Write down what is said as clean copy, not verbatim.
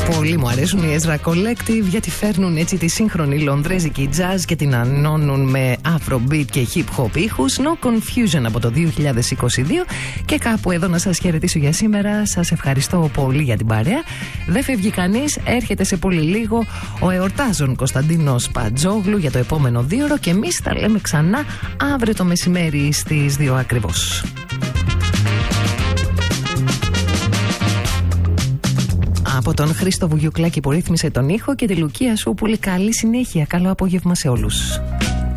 Πολύ μου αρέσουν οι Ezra Collective, γιατί φέρνουν έτσι τη σύγχρονη λονδρέζικη jazz και την ανώνουν με afrobeat και hip hop ήχους. No Confusion από το 2022. Και κάπου εδώ να σας χαιρετήσω για σήμερα. Σας ευχαριστώ πολύ για την παρέα. Δεν φεύγει κανείς, έρχεται σε πολύ λίγο ο εορτάζων Κωνσταντίνος Πατζόγλου για το επόμενο 2ωρο και εμείς τα λέμε ξανά αύριο το μεσημέρι στις 2 ακριβώς. Από τον Χρήστο Βουγιουκλάκη που ρύθμισε τον ήχο και τη Λουκία Σούπουλη, καλή συνέχεια, καλό απόγευμα σε όλους.